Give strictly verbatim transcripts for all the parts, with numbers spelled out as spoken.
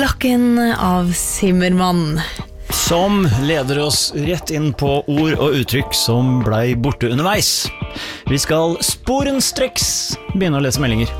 Lakken av Zimmermann. Som leder oss rett inn på ord og uttrykk som blei borte underveis. Vi skal sporenstreks begynne å lese meldinger.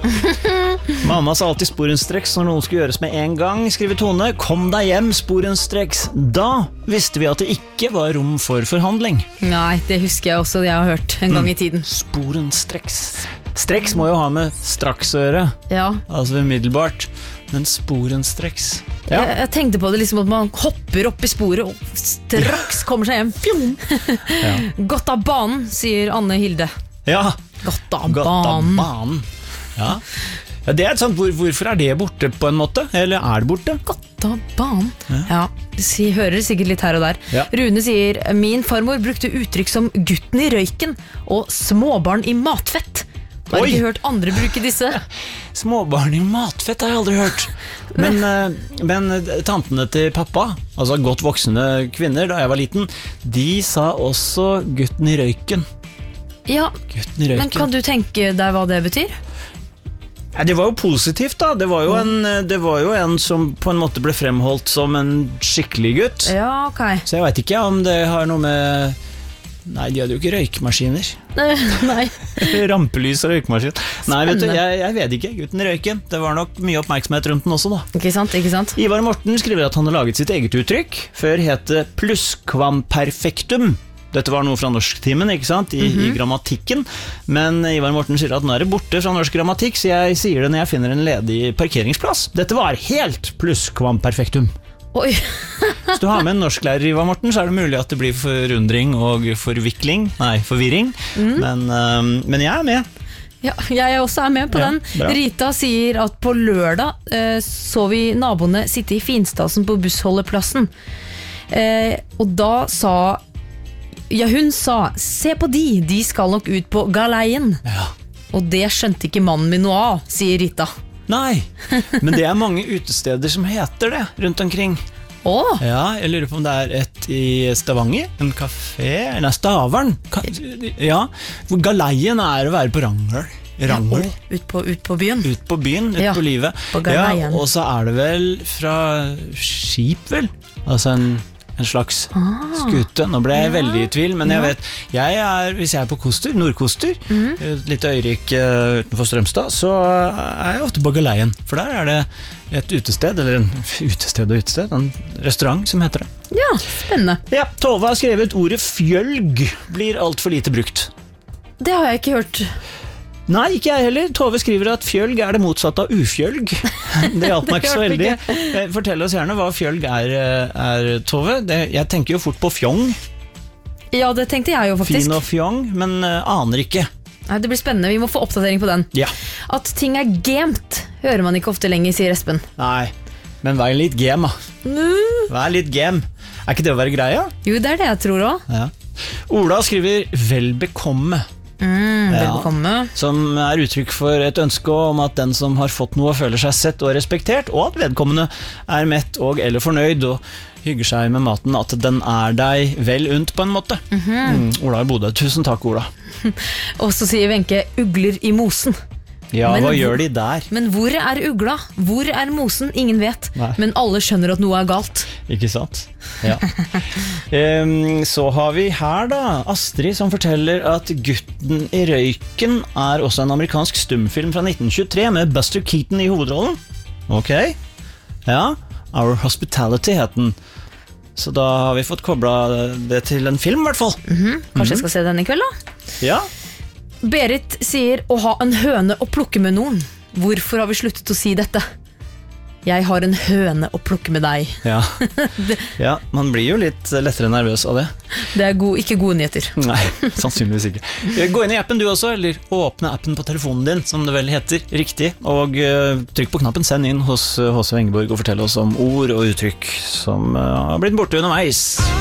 Mamma sa alltid sporenstreks når noen skulle gjøres med en gang. Skriver Tone, kom deg hjem, sporenstreks. Da visste vi at det ikke var rom for forhandling. Nei, det husker jeg også, jeg har hørt en gang i tiden. Sporenstreks. Streks må jo ha med straks å gjøre. Ja. Altså umiddelbart. Men sporenstreks. Ja. Jeg, jeg tenkte på det liksom at man hopper opp i sporet og straks kommer seg hjem. Ja. Godt av banen, sier Anne Hilde. Ja. Godt av Godt av banen. banen. Ja. Ja, det er et sånt, hvor, hvorfor er det borte på en måte? Eller er det borte? Godt av banen. Ja. Ja, de hører sikkert litt her og der. Ja. Rune sier, min farmor brukte uttrykk som gutten i røyken og småbarn i matfett. Har Oi. ikke hørt andre bruke disse. Småbarn i matfett har jeg aldri hørt. Men, eh, men tantene til pappa, altså godt voksne kvinner da jeg var liten, de sa også gutten i røyken. Ja, Gutten i røyken. men kan du tenke deg hva det betyr? Ja, det var jo positivt da. Det var jo, en, det var jo en som på en måte ble fremholdt som en skikkelig gutt. Ja, ok. Så jeg vet ikke om det har noe med... Nei, de hadde jo ikke røykmaskiner. Nei. Rampelys og røykmaskin. Nei, vet du, Spennende. jeg, jeg vet ikke. Gutten i røyken. Det var nok mye oppmerksomhet rundt den også da. Ikke sant, ikke sant? Ivar Morten skriver at han har laget sitt eget uttrykk. Før het det pluskvamperfektum. Dette var noe fra norsktimen, ikke sant? I, Mhm. i grammatikken. Men Ivar Morten sier at nå er det borte fra norsk grammatikk, så jeg sier det når jeg finner en ledig parkeringsplass. Dette var helt pluskvamperfektum. Oi. Hvis du har med en norsklærer, Ivar Morten, så er det mulig at det blir forundring og forvikling. Nei, forvirring. Mhm. Men, øhm, men jeg er med. Ja, jeg også er med på Ja, den. bra. Rita sier at på lørdag eh, så vi naboene sitte i finstasen på bussholdeplassen. Eh, og da sa Ja, hun sa, se på de, de skal nok ut på galeien. Ja. Og det skjønte ikke mannen min noe av, sier Rita. Nei, men det er mange utesteder som heter det rundt omkring. Åh, Ja, jeg lurer på om det er et i Stavanger, en kafé, nei, Stavern. Ka- Ja, hvor galeien er å være på Rangel. Rangel. ut på, ut på byen. Ut på byen, ut Ja, på livet. på galeien. Ja, og så er det vel fra skip, vel? Altså en, en slags skute. Nå ble jeg Ja. veldig i tvil, men jeg Ja. vet, jeg er, hvis jeg er på Koster, Nordkoster, Mhm. et lite øyrik eh, utenfor Strømstad, så er jeg ofte på galeien. For der er det et utested, eller en utested og utested, en restaurant som heter det. Ja, spennende. Ja, Tove har skrevet ordet fjølg blir alt for lite brukt. Det har jeg ikke hørt. Nei, ikke jeg heller. Tove skriver at fjølg er det motsatte av ufjølg. Det hjalp meg ikke så Det veldig. hjalp Eh, Fortell oss gjerne hva fjølg er, er Tove. Det, jeg tenker jo fort på fjong. Ja, det tenkte jeg jo faktisk. Fin og fjong, men eh, aner ikke. Nei, det blir spennende, vi må få oppdatering på den. Ja. At ting er gamet, hører man ikke ofte lenger, sier Espen. Nei, men vær litt game, da. Mm. Vær litt game. Er ikke det å være greia? Jo, det er det jeg tror også. Ja. Ola skriver vel bekomme. Mm, Ja. velbekomme. Som er uttrykk for et ønske om at den som har fått noe føler seg sett og respektert, og at vedkommende er mett og eller fornøyd og hygger seg med maten, at den er deg vel unt på en måte. mm, Ola i Bodø, tusen takk Ola. Og så sier Wenche ugler i mosen. Ja, Men hva hvor- gjør de der? Men hvor er ugla? Hvor er mosen? Ingen vet. Nei. Men alle skjønner at noe er galt. Ikke sant? Ja. Em, så har vi her da Astrid som forteller at Gutten i røyken er også en amerikansk stumfilm fra nitten tjuetre med Buster Keaton i hovedrollen. Ok, ja, Our Hospitality het den. Så da har vi fått koblet det til en film i hvert fall. Kanskje jeg skal se den i kveld da? Ja, Berit sier å ha en høne å plukke med noen. Hvorfor har vi sluttet å si dette? Jeg har en høne å plukke med deg. ja. ja, man blir jo litt lettere nervøs av det. Det er go- ikke gode nyheter. Nei, sannsynligvis ikke. Gå inn i appen du også, eller åpne appen på telefonen din, som det vel heter, riktig, og uh, trykk på knappen send inn hos H C Wengeborg og fortell oss om ord og uttrykk som uh, har blitt borte underveis.